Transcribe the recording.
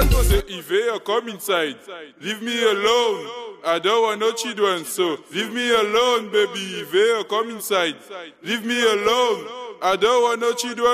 Say, Ivea, come inside. Leave me alone. I don't want no children, so leave me alone, baby. Ivea, come inside. Leave me alone. I don't want no children.